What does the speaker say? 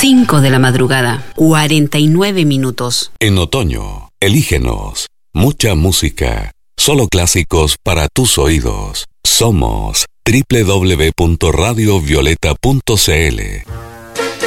5 de la madrugada, 49 minutos. En otoño, elígenos. Mucha música. Solo clásicos para tus oídos. Somos www.radiovioleta.cl.